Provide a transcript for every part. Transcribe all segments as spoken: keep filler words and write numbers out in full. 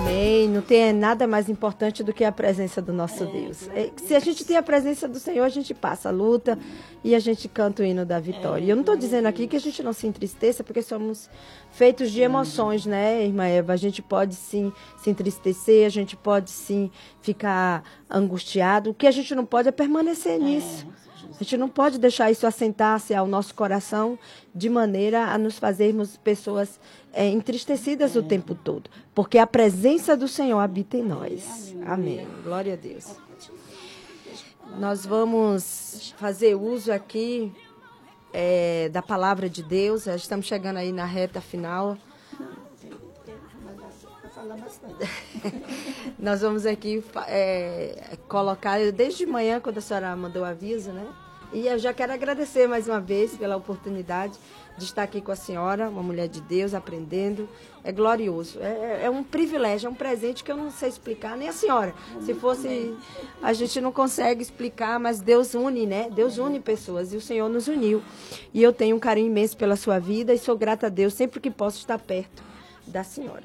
Amém. Não tem nada mais importante do que a presença do nosso Deus. Se a gente tem a presença do Senhor, a gente passa a luta e a gente canta o hino da vitória. E eu não estou dizendo aqui que a gente não se entristeça, porque somos feitos de emoções, né, irmã Eva? A gente pode sim se entristecer, a gente pode sim ficar angustiado. O que a gente não pode é permanecer nisso. A gente não pode deixar isso assentar-se ao nosso coração de maneira a nos fazermos pessoas é, entristecidas o tempo todo. Porque a presença do Senhor habita em nós. Amém. Glória a Deus. Nós vamos fazer uso aqui é, da palavra de Deus. Já estamos chegando aí na reta final. Nós vamos aqui é, colocar, desde manhã, quando a senhora mandou o aviso, né? E eu já quero agradecer mais uma vez pela oportunidade de estar aqui com a senhora, uma mulher de Deus, aprendendo. É glorioso, é, é um privilégio, é um presente que eu não sei explicar, nem a senhora. Se fosse, a gente não consegue explicar, mas Deus une, né? Deus une pessoas e o Senhor nos uniu. E eu tenho um carinho imenso pela sua vida e sou grata a Deus sempre que posso estar perto da senhora.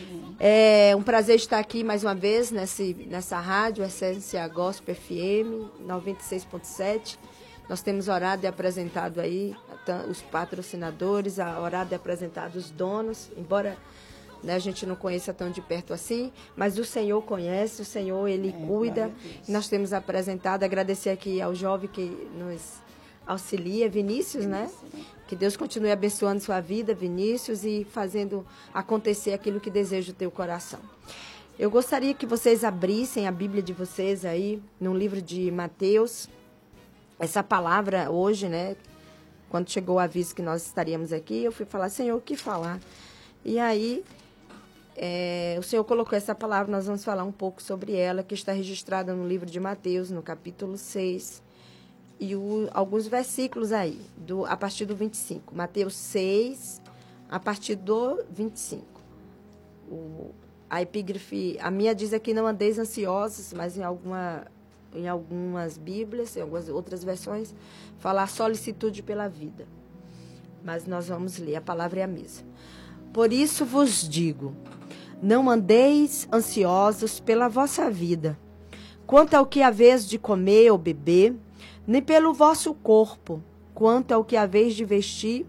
É um prazer estar aqui mais uma vez nesse, nessa rádio, Essência Gospel F M noventa e seis ponto sete. Nós temos orado e apresentado aí os patrocinadores, orado e apresentado os donos, embora, né, a gente não conheça tão de perto assim, mas o Senhor conhece, o Senhor, Ele é, cuida. E nós temos apresentado, agradecer aqui ao jovem que nos auxilia, Vinícius, né? Que Deus continue abençoando sua vida, Vinícius, e fazendo acontecer aquilo que deseja o teu coração. Eu gostaria que vocês abrissem a Bíblia de vocês aí, no livro de Mateus. Essa palavra hoje, né? Quando chegou o aviso que nós estaríamos aqui, eu fui falar, Senhor, o que falar? E aí, é, o Senhor colocou essa palavra, nós vamos falar um pouco sobre ela, que está registrada no livro de Mateus, no capítulo seis. E o, alguns versículos aí, do, a partir do vinte e cinco. Mateus seis, a partir do vinte e cinco. O, a epígrafe, a minha diz aqui, não andeis ansiosos, mas em, alguma, em algumas Bíblias, em algumas outras versões, fala a solicitude pela vida. Mas nós vamos ler, a palavra é a mesma. Por isso vos digo, não andeis ansiosos pela vossa vida, quanto ao que haveis de comer ou beber, nem pelo vosso corpo, quanto ao que haveis de vestir.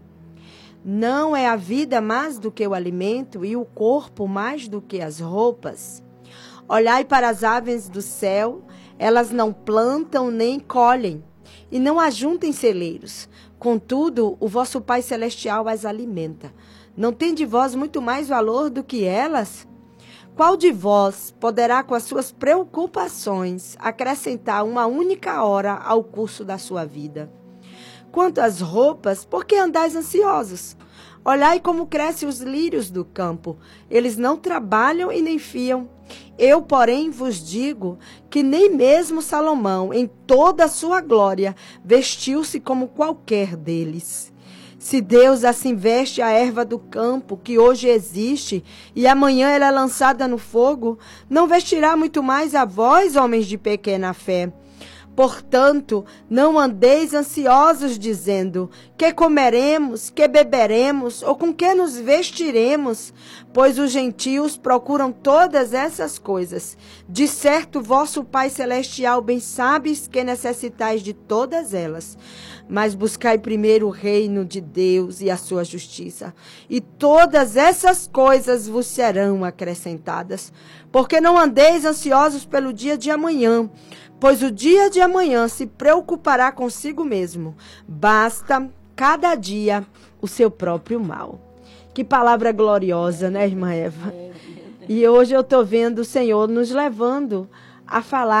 Não é a vida mais do que o alimento, e o corpo mais do que as roupas? Olhai para as aves do céu, elas não plantam nem colhem, e não ajuntem celeiros. Contudo, o vosso Pai Celestial as alimenta. Não tem de vós muito mais valor do que elas? Qual de vós poderá, com as suas preocupações, acrescentar uma única hora ao curso da sua vida? Quanto às roupas, por que andais ansiosos? Olhai como crescem os lírios do campo. Eles não trabalham e nem fiam. Eu, porém, vos digo que nem mesmo Salomão, em toda a sua glória, vestiu-se como qualquer deles. Se Deus assim veste a erva do campo, que hoje existe, e amanhã ela é lançada no fogo, não vestirá muito mais a vós, homens de pequena fé. Portanto, não andeis ansiosos, dizendo, que comeremos, que beberemos, ou com que nos vestiremos? Pois os gentios procuram todas essas coisas. De certo, vosso Pai Celestial bem sabes que necessitais de todas elas. Mas buscai primeiro o reino de Deus e a sua justiça, e todas essas coisas vos serão acrescentadas. Porque não andeis ansiosos pelo dia de amanhã, pois o dia de amanhã se preocupará consigo mesmo. Basta cada dia o seu próprio mal. Que palavra gloriosa, né, irmã Eva? E hoje eu estou vendo o Senhor nos levando a falar